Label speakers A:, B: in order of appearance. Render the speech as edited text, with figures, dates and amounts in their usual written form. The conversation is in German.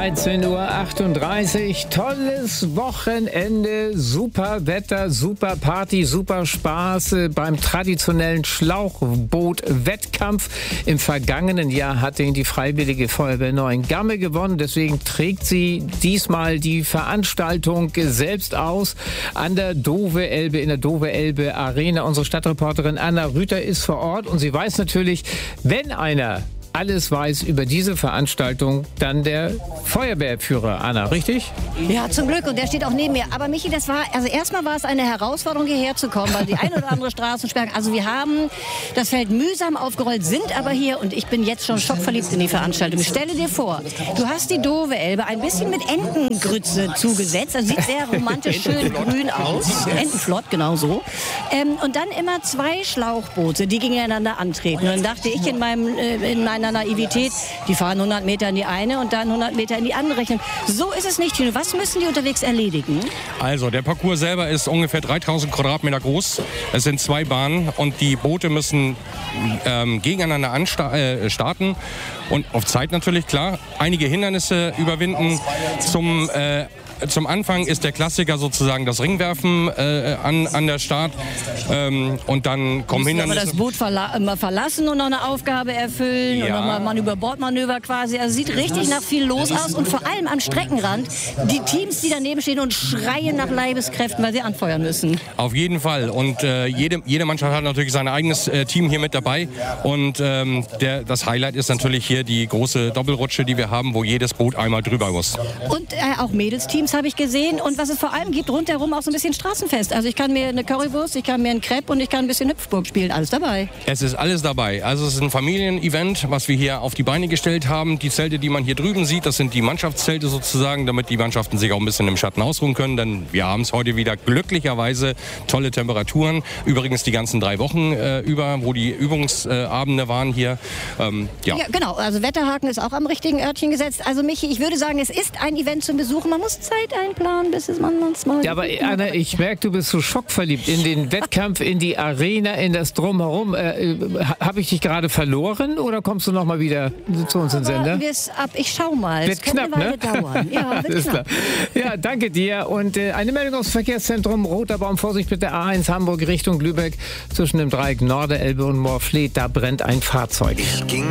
A: 13:38 Uhr. Tolles Wochenende, super Wetter, super Party, super Spaß beim traditionellen Schlauchboot-Wettkampf. Im vergangenen Jahr hatte ihn die Freiwillige Feuerwehr Neuengamme gewonnen. Deswegen trägt sie diesmal die Veranstaltung selbst aus an der Dove Elbe, in der Dove Elbe Arena. Unsere Stadtreporterin Anna Rüther ist vor Ort und sie weiß natürlich, wenn einer alles weiß über diese Veranstaltung, dann der Feuerwehrführer, Anna, richtig?
B: Ja, zum Glück. Und der steht auch neben mir. Aber Michi, erstmal war es eine Herausforderung, hierher zu kommen, weil die ein oder andere Straßensperre, also wir haben das Feld mühsam aufgerollt, sind aber hier und ich bin jetzt schon schockverliebt in die Veranstaltung. Stelle dir vor, du hast die Dove Elbe ein bisschen mit Entengrütze zugesetzt. Also sieht sehr romantisch schön grün aus. Entenflott, genau so. Und dann immer 2 Schlauchboote, die gegeneinander antreten. Und dann dachte ich in meiner Naivität, die fahren 100 Meter in die eine und dann 100 Meter in die andere Richtung. So ist es nicht. Tino, was müssen die unterwegs erledigen?
C: Also, der Parcours selber ist ungefähr 3000 Quadratmeter groß. Es sind 2 Bahnen und die Boote müssen gegeneinander starten und auf Zeit natürlich, klar. Einige Hindernisse überwinden. Zum Anfang ist der Klassiker sozusagen das Ringwerfen an der Start und dann kommen Hindernisse.
B: Aber das Boot verlassen und noch eine Aufgabe erfüllen und nochmal Bordmanöver quasi. Also sieht richtig nach viel los aus und vor allem am Streckenrand die Teams, die daneben stehen und schreien nach Leibeskräften, weil sie anfeuern müssen.
C: Auf jeden Fall und jede Mannschaft hat natürlich sein eigenes Team hier mit dabei und das Highlight ist natürlich hier die große Doppelrutsche, die wir haben, wo jedes Boot einmal drüber muss.
B: Und auch Mädelsteams habe ich gesehen. Und was es vor allem gibt, rundherum auch so ein bisschen Straßenfest. Also ich kann mir eine Currywurst, ich kann mir einen Crepe und ich kann ein bisschen Hüpfburg spielen. Alles dabei.
C: Es ist alles dabei. Also es ist ein Familienevent, was wir hier auf die Beine gestellt haben. Die Zelte, die man hier drüben sieht, das sind die Mannschaftszelte sozusagen, damit die Mannschaften sich auch ein bisschen im Schatten ausruhen können. Denn wir haben es heute wieder glücklicherweise tolle Temperaturen. Übrigens die ganzen 3 Wochen über, wo die Übungsabende waren hier.
B: Ja, genau. Also Wetterhaken ist auch am richtigen Örtchen gesetzt. Also Michi, ich würde sagen, es ist ein Event zum Besuchen. Man muss Zeit einplanen, bis man uns mal...
A: Ja, aber Anna, ich merke, du bist so schockverliebt in den Wettkampf, in die Arena, in das Drumherum. Habe ich dich gerade verloren oder kommst du noch mal wieder zu uns in den Sender?
B: Ich schau mal.
A: Wird knapp, ne?
B: Dauern. Ja, wird knapp.
A: Ja, danke dir. Und eine Meldung aus dem Verkehrszentrum Roter Baum. Vorsicht bitte, A1 Hamburg Richtung Lübeck zwischen dem Dreieck Norderelbe und Moorfleet. Da brennt ein Fahrzeug.